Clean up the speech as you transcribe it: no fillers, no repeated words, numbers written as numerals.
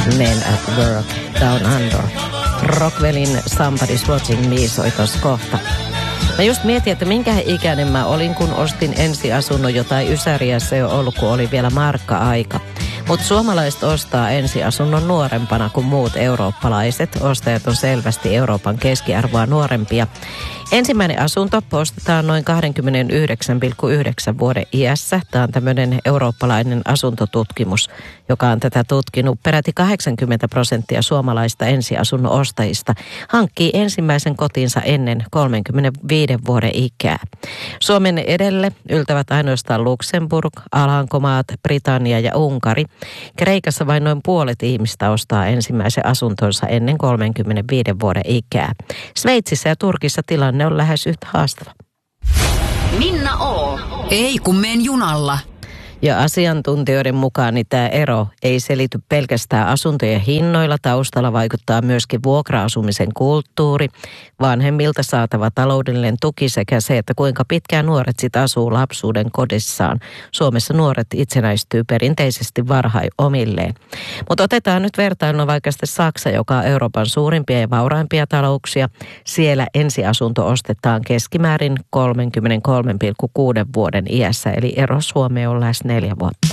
Men at Work, Down Under. Rockwellin Somebody's Watching Me soi tossa kohta. Mä just mietin, että minkä ikäinen mä olin, kun ostin ensiasunnon, jota ei Ysäriässä jo ollut, kun oli vielä markka-aika. Mutta suomalaiset ostaa ensiasunnon nuorempana kuin muut eurooppalaiset. Ostajat on selvästi Euroopan keskiarvoa nuorempia. Ensimmäinen asunto ostetaan noin 29,9 vuoden iässä. Tämä on tämmöinen eurooppalainen asuntotutkimus, joka on tätä tutkinut. Peräti 80% suomalaista ensiasunnon ostajista hankkii ensimmäisen kotinsa ennen 35 vuoden ikää. Suomen edelle yltävät ainoastaan Luxemburg, Alankomaat, Britannia ja Unkari. Kreikassa vain noin puolet ihmistä ostaa ensimmäisen asuntonsa ennen 35 vuoden ikää. Sveitsissä ja Turkissa tilanne on lähes yhtä haastava. Minna O. Ei kun menen junalla. Ja asiantuntijoiden mukaan niin tämä ero ei selity pelkästään asuntojen hinnoilla. Taustalla vaikuttaa myöskin vuokra-asumisen kulttuuri, vanhemmilta saatava taloudellinen tuki sekä se, että kuinka pitkään nuoret sit asuu lapsuuden kodissaan. Suomessa nuoret itsenäistyy perinteisesti varhain omilleen. Mutta otetaan nyt vertailuna vaikka sitten Saksa, joka on Euroopan suurimpia ja vauraimpia talouksia. Siellä ensiasunto ostetaan keskimäärin 33,6 vuoden iässä, eli ero Suomeen on lähes 4 vuotta.